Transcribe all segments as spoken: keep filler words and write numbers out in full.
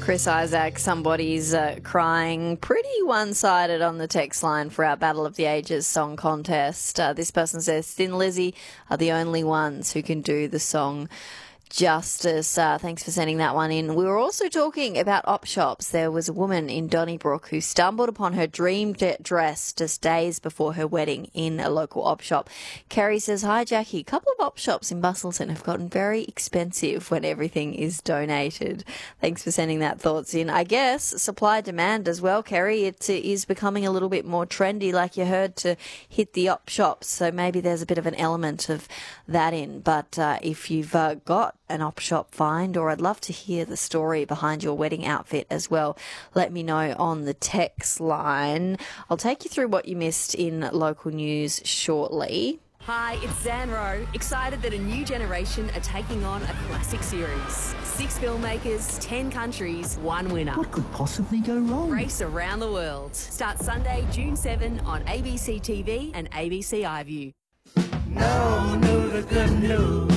Chris Isaac, somebody's uh, crying pretty one-sided on the text line for our Battle of the Ages song contest. Uh, this person says, Thin Lizzy are the only ones who can do the song justice. Uh, thanks for sending that one in. We were also talking about op shops. There was a woman in Donnybrook who stumbled upon her dream de- dress just days before her wedding in a local op shop. Kerry says, hi Jackie, a couple of op shops in Busselton have gotten very expensive when everything is donated. Thanks for sending that thoughts in. I guess supply demand as well, Kerry. It is becoming a little bit more trendy, like you heard, to hit the op shops. So maybe there's a bit of an element of that in. But uh, if you've uh, got an op shop find, or I'd love to hear the story behind your wedding outfit as well, let me know on the text line. I'll take you through what you missed in local news shortly. Hi, it's Zanro. Excited that a new generation are taking on a classic series. Six filmmakers, ten countries, one winner. What could possibly go wrong? Race around the world. Starts Sunday, June seventh on A B C T V and A B C iView. No, no, the good news.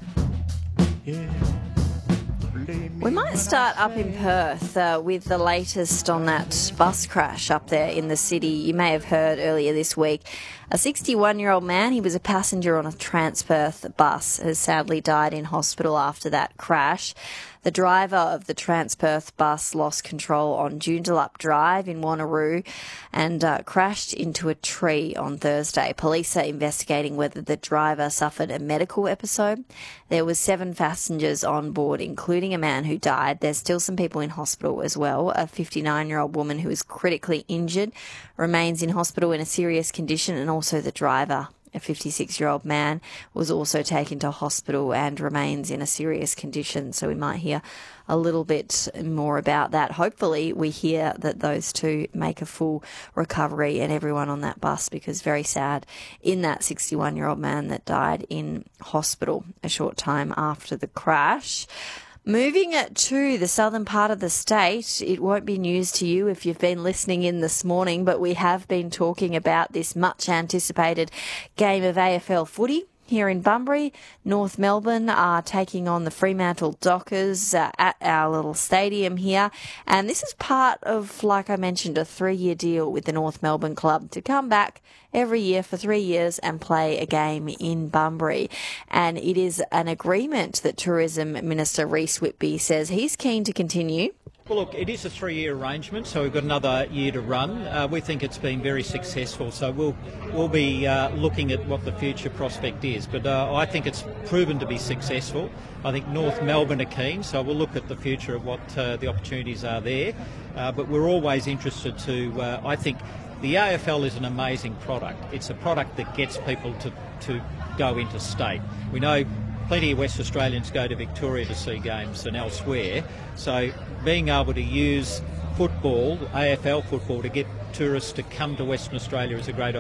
We might start up in Perth uh, with the latest on that bus crash up there in the city. You may have heard earlier this week, a sixty-one-year-old man, he was a passenger on a Transperth bus, has sadly died in hospital after that crash. The driver of the Transperth bus lost control on Joondalup Drive in Wanneroo and uh, crashed into a tree on Thursday. Police are investigating whether the driver suffered a medical episode. There were seven passengers on board, including a man who died. There's still some people in hospital as well. A fifty-nine-year-old woman who is critically injured remains in hospital in a serious condition, and also the driver, a fifty-six-year-old man, was also taken to hospital and remains in a serious condition. So we might hear a little bit more about that. Hopefully we hear that those two make a full recovery, and everyone on that bus, because very sad in that sixty-one-year-old man that died in hospital a short time after the crash. Moving it to the southern part of the state, it won't be news to you if you've been listening in this morning, but we have been talking about this much anticipated game of A F L footy here in Bunbury. North Melbourne are taking on the Fremantle Dockers uh, at our little stadium here. And this is part of, like I mentioned, a three-year deal with the North Melbourne club to come back every year for three years and play a game in Bunbury. And it is an agreement that Tourism Minister Rhys Whitby says he's keen to continue. Well, look, it is a three-year arrangement, so we've got another year to run. Uh, we think it's been very successful, so we'll we'll be uh, looking at what the future prospect is. But uh, I think it's proven to be successful. I think North Melbourne are keen, so we'll look at the future of what uh, the opportunities are there. Uh, but we're always interested to, uh, I think, the A F L is an amazing product. It's a product that gets people to, to go into state. We know plenty of West Australians go to Victoria to see games and elsewhere, so being able to use football, A F L football, to get tourists to come to Western Australia is a great